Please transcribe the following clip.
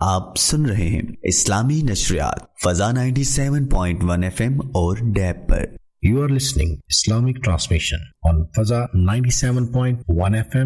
आप सुन रहे हैं इस्लामी नशरियात फजा 97.1 FM और डैब पर। You are listening Islamic transmission on Faza 97.1 FM